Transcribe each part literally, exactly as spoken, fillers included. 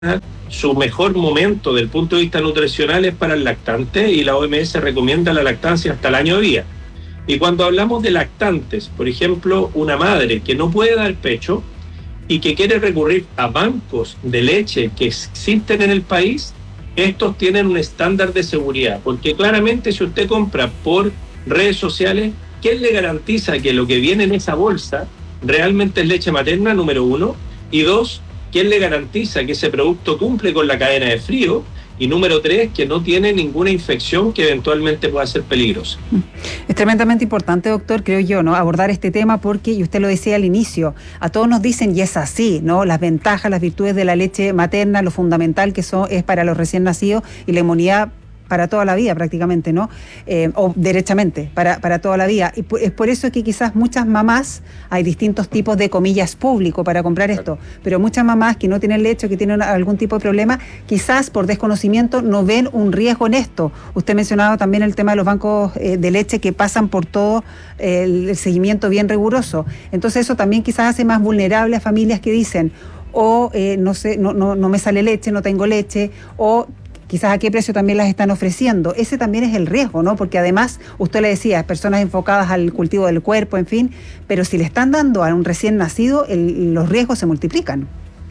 su mejor momento del punto de vista nutricional es para el lactante y la O M S recomienda la lactancia hasta el año de vida. Y cuando hablamos de lactantes, por ejemplo, una madre que no puede dar pecho y que quiere recurrir a bancos de leche que existen en el país, estos tienen un estándar de seguridad, porque claramente si usted compra por redes sociales, ¿quién le garantiza que lo que viene en esa bolsa realmente es leche materna, número uno? Y dos, ¿quién le garantiza que ese producto cumple con la cadena de frío? Y número tres, que no tiene ninguna infección que eventualmente pueda ser peligrosa. Es tremendamente importante, doctor, creo yo, ¿no?, abordar este tema porque, y usted lo decía al inicio, a todos nos dicen, y es así, ¿no?, las ventajas, las virtudes de la leche materna, lo fundamental que son, es para los recién nacidos y la inmunidad para toda la vida prácticamente, ¿no? Eh, o derechamente, para, para toda la vida. Y es por eso que quizás muchas mamás, hay distintos tipos de comillas público para comprar esto, pero muchas mamás que no tienen leche, que tienen algún tipo de problema, quizás por desconocimiento no ven un riesgo en esto. Usted mencionaba también el tema de los bancos eh, de leche que pasan por todo eh, el, el seguimiento bien riguroso. Entonces eso también quizás hace más vulnerable a familias que dicen, o eh, no sé, no, no, no me sale leche, no tengo leche, o quizás a qué precio también las están ofreciendo. Ese también es el riesgo, ¿no? Porque además, usted le decía, personas enfocadas al cultivo del cuerpo, en fin, pero si le están dando a un recién nacido, el, los riesgos se multiplican.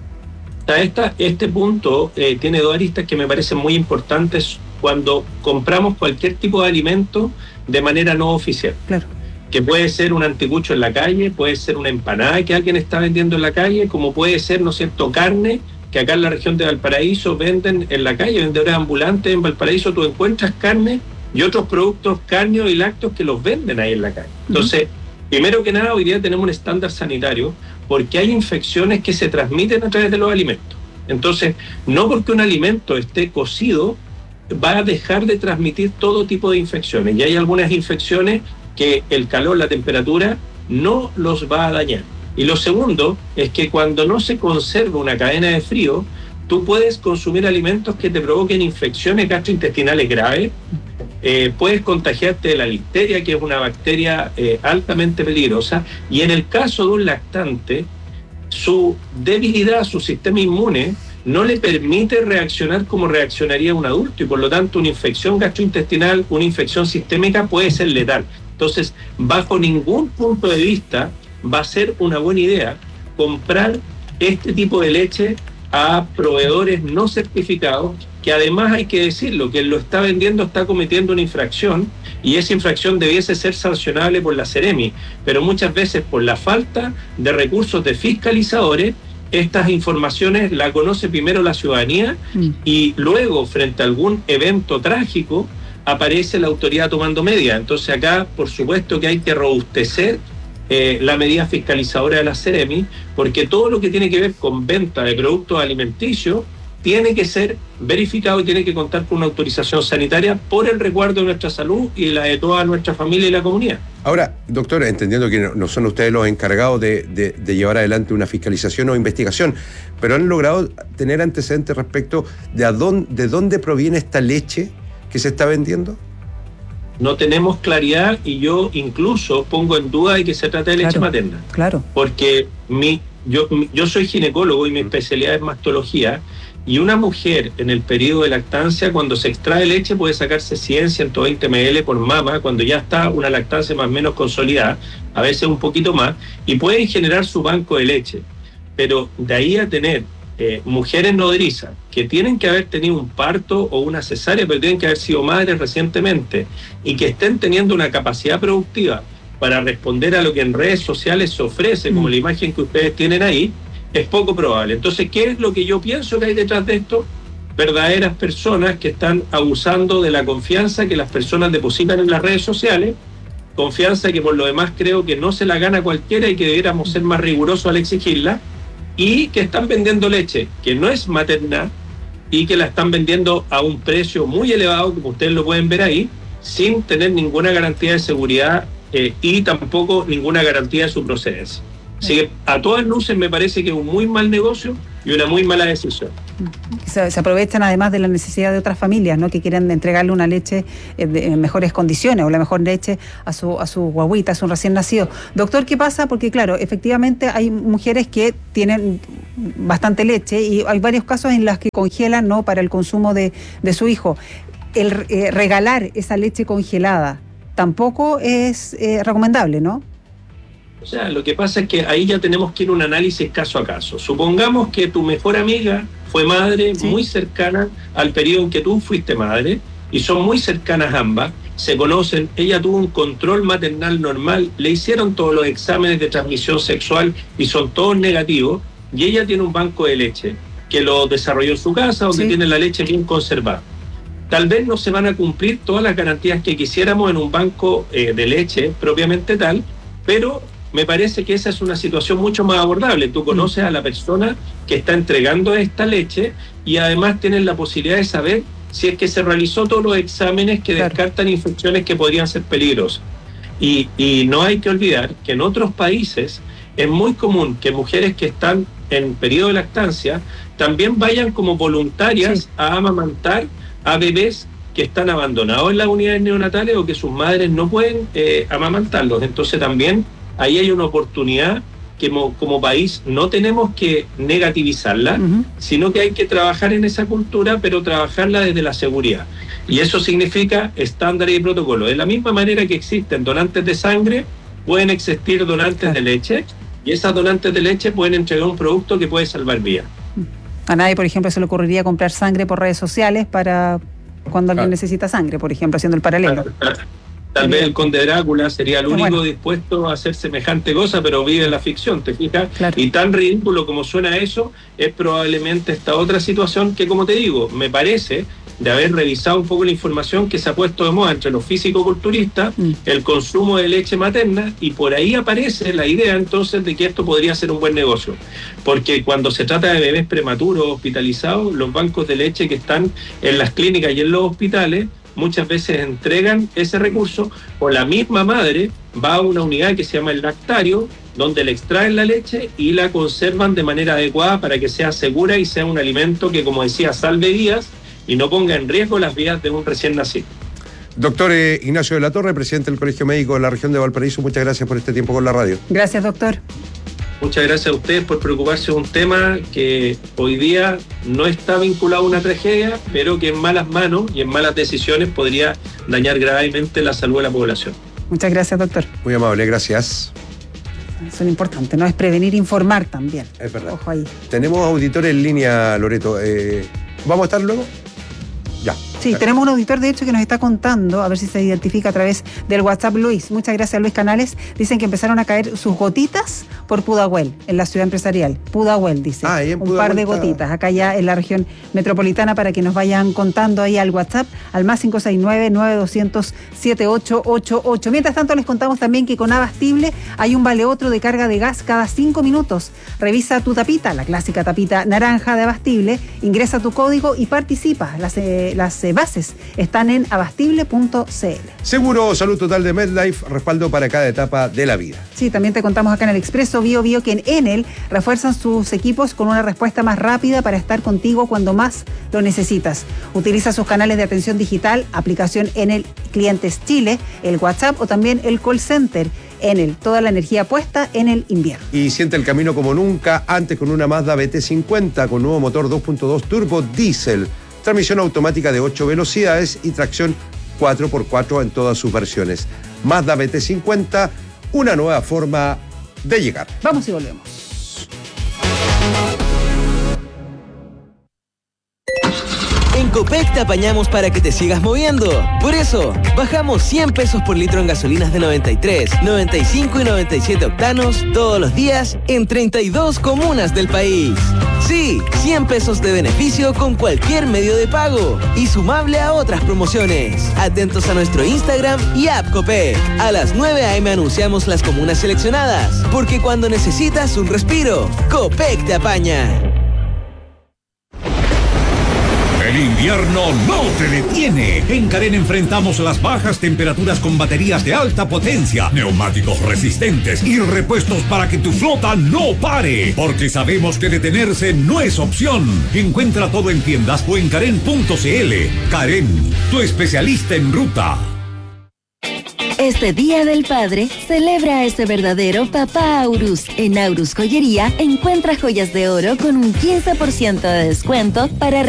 Esta, este punto eh, tiene dos aristas que me parecen muy importantes cuando compramos cualquier tipo de alimento de manera no oficial. Claro. Que puede ser un anticucho en la calle, puede ser una empanada que alguien está vendiendo en la calle, como puede ser, ¿no es cierto?, carne, que acá en la región de Valparaíso venden en la calle, vendedores ambulantes en Valparaíso, tú encuentras carne y otros productos cárneos y lácteos que los venden ahí en la calle. Entonces, uh-huh. primero que nada, hoy día tenemos un estándar sanitario porque hay infecciones que se transmiten a través de los alimentos. Entonces, no porque un alimento esté cocido va a dejar de transmitir todo tipo de infecciones. Y hay algunas infecciones que el calor, la temperatura, no los va a dañar. Y lo segundo es que cuando no se conserva una cadena de frío, tú puedes consumir alimentos que te provoquen infecciones gastrointestinales graves, eh, puedes contagiarte de la listeria, que es una bacteria eh, altamente peligrosa, y en el caso de un lactante, su debilidad, su sistema inmune, no le permite reaccionar como reaccionaría un adulto, y por lo tanto una infección gastrointestinal, una infección sistémica puede ser letal. Entonces, bajo ningún punto de vista, va a ser una buena idea comprar este tipo de leche a proveedores no certificados, que además hay que decirlo, quien lo está vendiendo está cometiendo una infracción y esa infracción debiese ser sancionable por la Seremi, pero muchas veces por la falta de recursos de fiscalizadores, estas informaciones la conoce primero la ciudadanía mm. y luego, frente a algún evento trágico, aparece la autoridad tomando medidas. Entonces acá, por supuesto que hay que robustecer Eh, la medida fiscalizadora de la Seremi, porque todo lo que tiene que ver con venta de productos alimenticios tiene que ser verificado y tiene que contar con una autorización sanitaria por el resguardo de nuestra salud y la de toda nuestra familia y la comunidad. Ahora, doctora, entendiendo que no son ustedes los encargados de, de, de llevar adelante una fiscalización o investigación, pero han logrado tener antecedentes respecto de, a dónde, de dónde proviene esta leche que se está vendiendo. No tenemos claridad y yo incluso pongo en duda de que se trate de leche claro, materna. Claro. Porque mi, yo, yo soy ginecólogo y mi especialidad es mastología, y una mujer en el periodo de lactancia, cuando se extrae leche, puede sacarse cien, ciento veinte mililitros por mama, cuando ya está una lactancia más o menos consolidada, a veces un poquito más, y pueden generar su banco de leche. Pero de ahí a tener Eh, mujeres nodrizas que tienen que haber tenido un parto o una cesárea, pero tienen que haber sido madres recientemente y que estén teniendo una capacidad productiva para responder a lo que en redes sociales se ofrece, como la imagen que ustedes tienen ahí, es poco probable. Entonces, ¿qué es lo que yo pienso que hay detrás de esto? Verdaderas personas que están abusando de la confianza que las personas depositan en las redes sociales, confianza que por lo demás creo que no se la gana cualquiera y que debiéramos ser más rigurosos al exigirla, y que están vendiendo leche que no es materna y que la están vendiendo a un precio muy elevado, como ustedes lo pueden ver ahí, sin tener ninguna garantía de seguridad eh, y tampoco ninguna garantía de su procedencia. Así que a todas luces me parece que es un muy mal negocio y una muy mala decisión. Se, se aprovechan además de la necesidad de otras familias, ¿no?, que quieren entregarle una leche en mejores condiciones o la mejor leche a su a su guagüita, a su recién nacido. Doctor, ¿qué pasa? Porque claro, efectivamente hay mujeres que tienen bastante leche y hay varios casos en los que congelan, ¿no?, para el consumo de, de su hijo. El eh, regalar esa leche congelada tampoco es eh, recomendable, ¿no? O sea, lo que pasa es que ahí ya tenemos que ir a un análisis caso a caso. Supongamos que tu mejor amiga fue madre, sí, muy cercana al periodo en que tú fuiste madre, y son muy cercanas ambas, se conocen, ella tuvo un control maternal normal, le hicieron todos los exámenes de transmisión sexual y son todos negativos, y ella tiene un banco de leche que lo desarrolló en su casa, donde sí, tiene la leche bien conservada. Tal vez no se van a cumplir todas las garantías que quisiéramos en un banco eh, de leche propiamente tal, pero me parece que esa es una situación mucho más abordable. Tú conoces a la persona que está entregando esta leche y además tienes la posibilidad de saber si es que se realizó todos los exámenes que claro, descartan infecciones que podrían ser peligrosas. Y, y no hay que olvidar que en otros países es muy común que mujeres que están en periodo de lactancia también vayan como voluntarias, sí, a amamantar a bebés que están abandonados en las unidades neonatales o que sus madres no pueden eh, amamantarlos. Entonces también ahí hay una oportunidad que como, como país no tenemos que negativizarla, uh-huh, sino que hay que trabajar en esa cultura, pero trabajarla desde la seguridad. Y eso significa estándares y protocolos. De la misma manera que existen donantes de sangre, pueden existir donantes, claro, de leche, y esas donantes de leche pueden entregar un producto que puede salvar vidas. A nadie, por ejemplo, se le ocurriría comprar sangre por redes sociales para cuando alguien, claro, necesita sangre, por ejemplo, haciendo el paralelo. Claro. Tal vez el conde Drácula sería el único bueno. dispuesto a hacer semejante cosa, pero vive en la ficción, ¿te fijas? Claro. Y tan ridículo como suena eso, es probablemente esta otra situación que, como te digo, me parece, de haber revisado un poco la información, que se ha puesto de moda entre los físico-culturistas, mm. el consumo de leche materna, y por ahí aparece la idea entonces de que esto podría ser un buen negocio. Porque cuando se trata de bebés prematuros hospitalizados, los bancos de leche que están en las clínicas y en los hospitales, muchas veces entregan ese recurso, o la misma madre va a una unidad que se llama el lactario, donde le extraen la leche y la conservan de manera adecuada para que sea segura y sea un alimento que, como decía, salve vidas y no ponga en riesgo las vidas de un recién nacido. Doctor eh, Ignacio de la Torre, presidente del Colegio Médico de la región de Valparaíso, muchas gracias por este tiempo con la radio. Gracias, doctor. Muchas gracias a ustedes por preocuparse de un tema que hoy día no está vinculado a una tragedia, pero que en malas manos y en malas decisiones podría dañar gravemente la salud de la población. Muchas gracias, doctor. Muy amable, gracias. Eso es importante, ¿no? Es prevenir, informar también. Es verdad. Ojo ahí. Tenemos auditores en línea, Loreto. Eh, ¿Vamos a estar luego? Ya. Sí, tenemos un auditor, de hecho, que nos está contando, a ver si se identifica a través del WhatsApp. Luis, muchas gracias, Luis Canales. Dicen que empezaron a caer sus gotitas por Pudahuel, en la ciudad empresarial. Pudahuel, dice. Ah, en un Pudahuel par de está... gotitas, acá ya en la región metropolitana, para que nos vayan contando ahí al WhatsApp, al más cinco seis nueve, nueve dos cero cero, siete ocho ocho ocho. Mientras tanto, les contamos también que con Abastible hay un vale otro de carga de gas cada cinco minutos. Revisa tu tapita, la clásica tapita naranja de Abastible, ingresa tu código y participa. Las, eh, las eh, bases están en abastible punto c l. Seguro Salud Total de MedLife, respaldo para cada etapa de la vida. Sí, también te contamos acá en el Expreso Bio Bio que en Enel refuerzan sus equipos con una respuesta más rápida para estar contigo cuando más lo necesitas. Utiliza sus canales de atención digital, aplicación Enel Clientes Chile, el WhatsApp o también el call center. Enel, toda la energía puesta en el invierno. Y siente el camino como nunca antes con una Mazda B T cincuenta con nuevo motor dos punto dos turbo diésel. Transmisión automática de ocho velocidades y tracción cuatro por cuatro en todas sus versiones. Mazda B T cincuenta, una nueva forma de llegar. Vamos y volvemos. En Copec te apañamos para que te sigas moviendo. Por eso, bajamos cien pesos por litro en gasolinas de noventa y tres, noventa y cinco y noventa y siete octanos todos los días en treinta y dos comunas del país. Sí, cien pesos de beneficio con cualquier medio de pago y sumable a otras promociones. Atentos a nuestro Instagram y app Copec. A las nueve a eme anunciamos las comunas seleccionadas, porque cuando necesitas un respiro, Copec te apaña. El El invierno no te detiene. En Karen enfrentamos las bajas temperaturas con baterías de alta potencia, neumáticos resistentes y repuestos para que tu flota no pare. Porque sabemos que detenerse no es opción. Encuentra todo en tiendas o en karen punto c l. Karen, tu especialista en ruta. Este Día del Padre, celebra a ese verdadero papá Aurus. En Aurus Joyería, encuentra joyas de oro con un quince por ciento de descuento para